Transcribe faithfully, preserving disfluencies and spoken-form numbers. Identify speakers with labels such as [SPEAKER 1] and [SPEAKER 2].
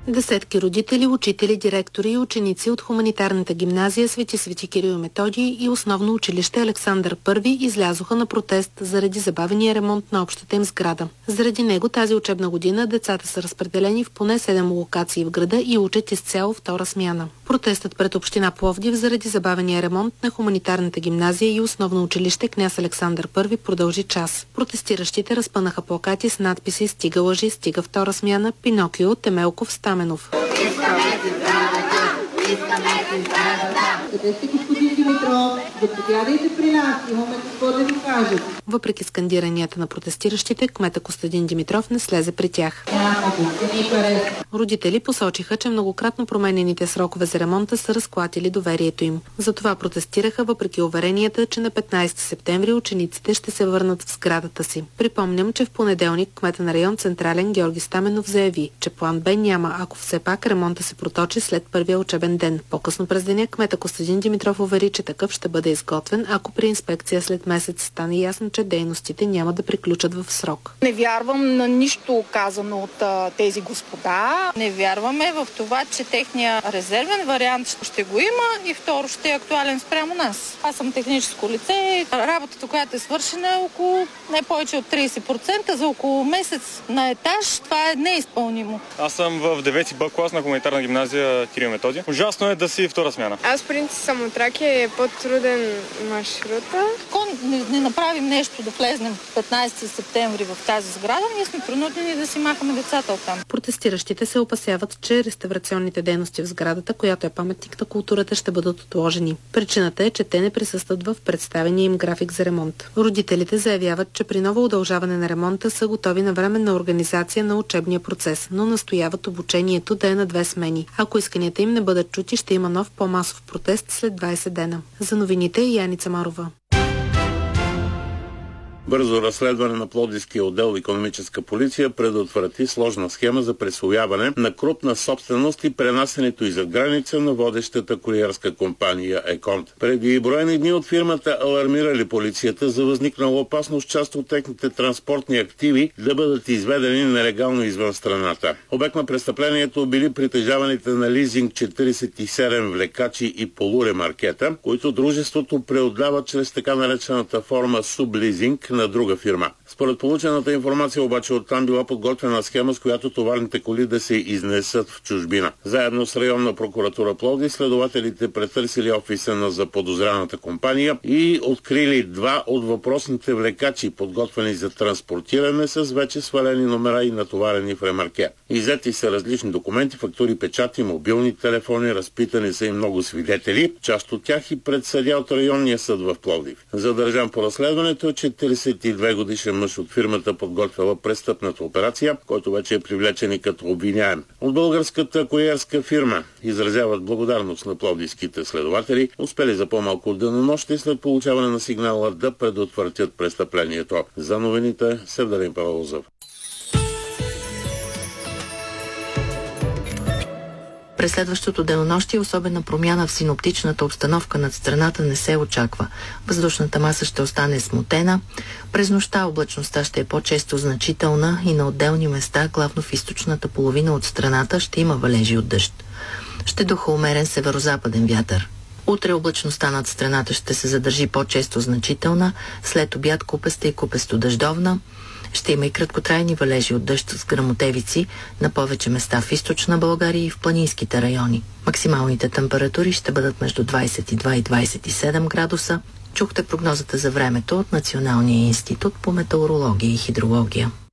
[SPEAKER 1] Десетки родители, учители, директори и ученици от хуманитарната гимназия Свети Свети Кирил и Методий и основно училище Александър Първи излязоха на протест заради забавения ремонт на общата им сграда. Заради него тази учебна година децата са разпределени в поне седем локации в града и учат изцяло втора смяна. Протестът пред община Пловдив заради забавения ремонт на хуманитарната гимназия и основно училище Княз Александър Първи продължи час. Протестиращите разпънаха плакати с надписи "Стига лъжи, стига втора смяна", Пинокио, Темелков, Стаменов.
[SPEAKER 2] Къде сте, господин Димитров? Заповядайте при нас, имаме какво да ви кажем.
[SPEAKER 1] Въпреки скандиранията на протестиращите, кмета Костадин Димитров не слезе при тях. Родители посочиха, че многократно променените срокове за ремонта са разклатили доверието им. Затова протестираха, въпреки уверенията, че на петнайсети септември учениците ще се върнат в сградата си. Припомням, че в понеделник кмета на район Централен Георги Стаменов заяви, че план Б няма, ако все пак ремонта се проточи след първия учебен ден. По-късно през деня кмета Костадин Димитров увери, че такъв ще бъде изготвен, ако при инспекция след месец стане ясно, че дейностите няма да приключат в срок.
[SPEAKER 3] Не вярвам на нищо казано от а, тези господа. Не вярваме в това, че техния резервен вариант ще го има и второ ще е актуален спрямо нас. Аз съм техническо лице. Работата, която е свършена, е около не повече от трийсет процента за около месец на етаж. Това е неизпълнимо.
[SPEAKER 4] Аз съм в девети Б клас на хуманитарна гимназия Кирил и Методий. Ужасно е да си втора смяна.
[SPEAKER 5] Аз в принцип съм от Тракия и е по-труден маршрута.
[SPEAKER 3] Ако не, не направим нещо да влезнем петнайсети септември в тази сграда, ние сме принудени да си махаме децата оттам.
[SPEAKER 1] Протестиращите се опасяват, че реставрационните дейности в сградата, която е паметник на културата, ще бъдат отложени. Причината е, че те не присъстват в представения им график за ремонт. Родителите заявяват, че при ново удължаване на ремонта са готови на временна организация на учебния процес, но настояват обучението да е на две смени. Ако исканията им не бъдат чути, ще има нов по-масов протест след двайсет дена. За новините Яница Марова.
[SPEAKER 6] Бързо разследване на Пловдивския отдел икономическа полиция предотврати сложна схема за присвояване на крупна собственост и пренасенето из граница на водещата куриерска компания Еконт. Преди броени дни от фирмата алармирали полицията за възникнала опасност част от техните транспортни активи да бъдат изведени нелегално извън страната. Обект на престъплението били притежаваните на лизинг четирийсет и седем влекачи и полуремаркета, които дружеството преотдава чрез така наречената форма сублизинг на друга фирма. Според получената информация обаче оттам била подготвена схема, с която товарните коли да се изнесат в чужбина. Заедно с районна прокуратура Пловдив, следователите претърсили офиса на заподозраната компания и открили два от въпросните влекачи, подготвени за транспортиране с вече свалени номера и натоварени в ремарке. Иззети са различни документи, фактури, печати, мобилни телефони, разпитани са и много свидетели, част от тях и пред съдия от районния съд в Пловдив. Задържан по разследването е четирийсет и две годишен мъж от фирмата, подготвила престъпната операция, който вече е привлечен и като обвиняем. От българската куриерска фирма изразяват благодарност на пловдивските следователи, успели за по-малко от денонощие след получаване на сигнала да предотвратят престъплението. За новините Севдарин Павлозов.
[SPEAKER 7] През следващото денонощие особена промяна в синоптичната обстановка над страната не се очаква. Въздушната маса ще остане смутена. През нощта облачността ще е по-често значителна и на отделни места, главно в източната половина от страната, ще има валежи от дъжд. Ще духа умерен северозападен вятър. Утре облачността над страната ще се задържи по-често значителна, след обяд купеста и купесто дъждовна. Ще има и краткотрайни валежи от дъжд с гръмотевици на повече места в източна България и в планинските райони. Максималните температури ще бъдат между двайсет и два и двайсет и седем градуса. Чухте прогнозата за времето от Националния институт по метеорология и хидрология.